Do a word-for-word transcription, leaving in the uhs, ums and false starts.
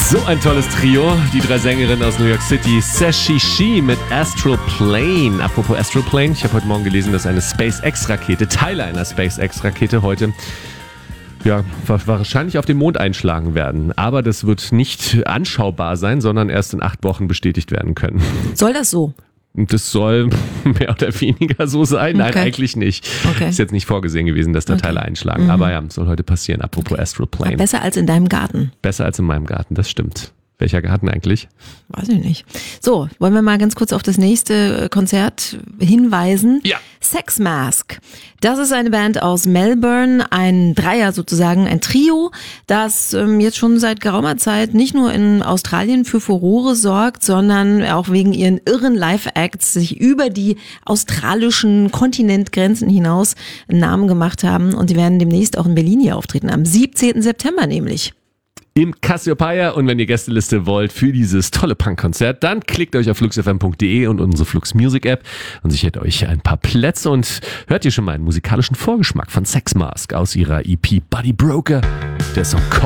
So ein tolles Trio, die drei Sängerinnen aus New York City, Seshishi mit Astral Plane. Apropos Astral Plane, ich habe heute Morgen gelesen, dass eine SpaceX-Rakete, Teile einer SpaceX-Rakete heute ja, wahrscheinlich auf den Mond einschlagen werden. Aber das wird nicht anschaubar sein, sondern erst in acht Wochen bestätigt werden können. Soll das so? Das soll mehr oder weniger so sein. Nein, okay. eigentlich nicht. Okay. Ist jetzt nicht vorgesehen gewesen, dass da okay. Teile einschlagen. Mhm. Aber ja, soll heute passieren. Apropos okay. Astral Plane. Aber besser als in deinem Garten. Besser als in meinem Garten, das stimmt. Welcher Garten eigentlich? Weiß ich nicht. So, wollen wir mal ganz kurz auf das nächste Konzert hinweisen? Ja. Sex Mask. Das ist eine Band aus Melbourne, ein Dreier sozusagen, ein Trio, das ähm, jetzt schon seit geraumer Zeit nicht nur in Australien für Furore sorgt, sondern auch wegen ihren irren Live-Acts sich über die australischen Kontinentgrenzen hinaus einen Namen gemacht haben. Und die werden demnächst auch in Berlin hier auftreten, am siebzehnten September nämlich. Im Cassiopeia. Und wenn ihr Gästeliste wollt für dieses tolle Punkkonzert, dann klickt euch auf flux f m punkt d e und unsere Flux Music App und sichert euch ein paar Plätze und hört ihr schon mal einen musikalischen Vorgeschmack von Sex Mask aus ihrer E P Body Broker, der Song Cold.